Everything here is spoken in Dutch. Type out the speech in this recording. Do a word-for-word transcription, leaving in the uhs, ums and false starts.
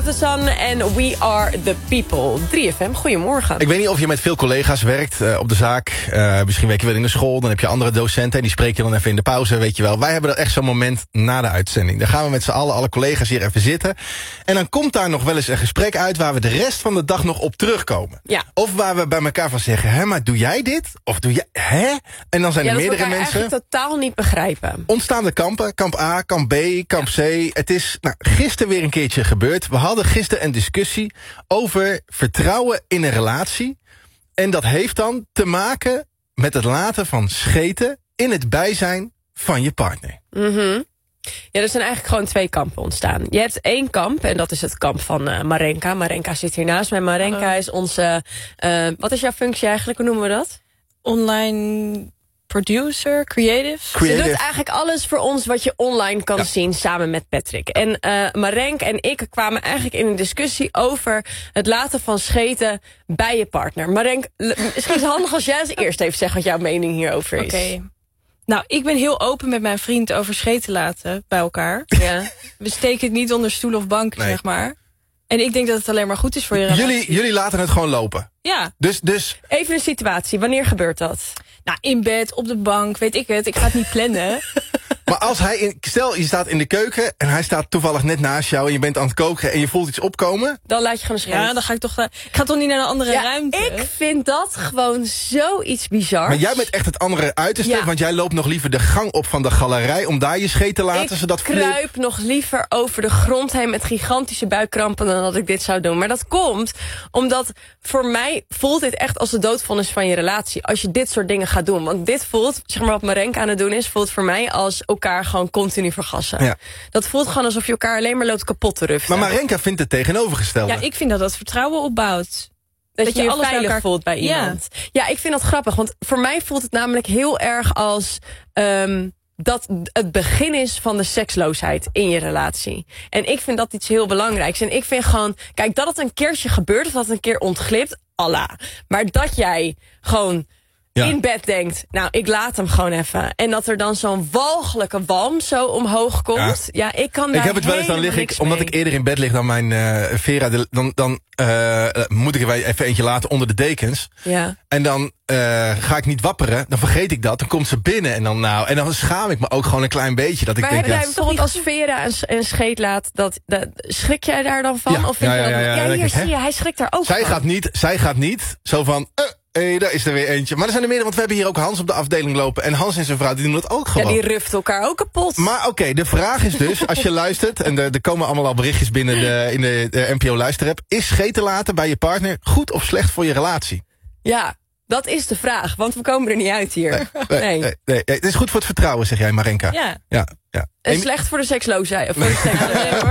the Sun en We Are the People. drie F M, goedemorgen. Ik weet niet of je met veel collega's werkt uh, op de zaak. Uh, misschien werk je wel in de school. Dan heb je andere docenten en die spreek je dan even in de pauze, weet je wel. Wij hebben dat echt zo'n moment na de uitzending. Dan gaan we met z'n allen, alle collega's hier even zitten. En dan komt daar nog wel eens een gesprek uit waar we de rest van de dag nog op terugkomen. Ja. Of waar we bij elkaar van zeggen, hè, maar doe jij dit? Of doe jij, hè? En dan zijn ja, er dat meerdere we mensen. eigenlijk totaal niet begrijpen. Ontstaande kampen, kamp A, kamp B, kamp C. Het is nou, gisteren weer een keertje gebeurd. We hadden gisteren een discussie over vertrouwen in een relatie. En dat heeft dan te maken met het laten van scheten in het bijzijn van je partner. Mm-hmm. Ja, er zijn eigenlijk gewoon twee kampen ontstaan. Je hebt één kamp en dat is het kamp van uh, Marenka. Marenka zit hier naast mij. Marenka is onze... Uh, wat is jouw functie eigenlijk? Hoe noemen we dat? Online producer, creative. creative. Ze doet eigenlijk alles voor ons wat je online kan ja. zien samen met Patrick. En uh, Marenk en ik kwamen eigenlijk in een discussie over het laten van scheten bij je partner. Marenk, misschien is het handig als jij als eerst even zegt wat jouw mening hierover is. Oké. Okay. Nou, ik ben heel open met mijn vriend over scheten laten bij elkaar. Ja. We steken het niet onder stoel of bank, nee. zeg maar. En ik denk dat het alleen maar goed is voor je relatie. Jullie, jullie laten het gewoon lopen? Ja. Dus, dus... Even een situatie, wanneer gebeurt dat? Nou, in bed, op de bank, weet ik het. Ik ga het niet plannen. Maar als hij, in, stel je staat in de keuken en hij staat toevallig net naast jou en je bent aan het koken en je voelt iets opkomen. Dan laat je gewoon een scheet. Ja, dan ga ik toch, ik ga toch niet naar een andere ja, ruimte. Ik vind dat gewoon zoiets bizar. Maar jij bent echt het andere uiterste, ja. want jij loopt nog liever de gang op van de galerij om daar je scheet te laten. Ik zodat kruip vleer... nog liever over de grond heen met gigantische buikkrampen dan dat ik dit zou doen. Maar dat komt omdat voor mij voelt dit echt als de doodvonnis van je relatie. Als je dit soort dingen gaat doen. Want dit voelt, zeg maar wat Marenka aan het doen is, voelt voor mij als elkaar gewoon continu vergassen. Ja. Dat voelt gewoon alsof je elkaar alleen maar loopt kapot te ruften. Maar Marenka vindt het tegenovergestelde. Ja, ik vind dat dat vertrouwen opbouwt. Dat, dat je je alles veilig elkaar... voelt bij iemand. Ja. ja, ik vind dat grappig. Want voor mij voelt het namelijk heel erg als Um, dat het begin is van de seksloosheid in je relatie. En ik vind dat iets heel belangrijks. En ik vind gewoon, kijk, dat het een keertje gebeurt of dat het een keer ontglipt, Allah. Maar dat jij gewoon ja. in bed denkt, nou, ik laat hem gewoon even. En dat er dan zo'n walgelijke walm zo omhoog komt. Ja, ja ik kan daar Ik heb het wel eens, dan lig ik, omdat ik eerder in bed lig dan mijn uh, Vera, de, dan, dan uh, moet ik er wel even eentje laten onder de dekens. Ja. En dan uh, ga ik niet wapperen, dan vergeet ik dat, dan komt ze binnen en dan nou, en dan schaam ik me ook gewoon een klein beetje. Dat ik maar denk, heb jij ja, bijvoorbeeld als Vera een, een scheet laat, dat, dat, schrik jij daar dan van? Ja, of vind ja, je ja, dat, ja, ja, ja, ja, hier ik, zie je, hij schrikt daar ook zij van. Gaat niet, zij gaat niet zo van... Uh, Hé, hey, daar is er weer eentje. Maar er zijn er meerdere, want we hebben hier ook Hans op de afdeling lopen. En Hans en zijn vrouw, die doen dat ook gewoon. Ja, die ruft elkaar ook kapot. Maar oké, okay, de vraag is dus, als je luistert... en er, er komen allemaal al berichtjes binnen de, in de, de N P O-luisterapp... is scheten laten bij je partner goed of slecht voor je relatie? Ja, dat is de vraag, want we komen er niet uit hier. Nee, nee, nee. nee, nee. Het is goed voor het vertrouwen, zeg jij, Marenka. Ja. Ja, ja. En slecht voor de seksloosheid. Voor de seksloosheid.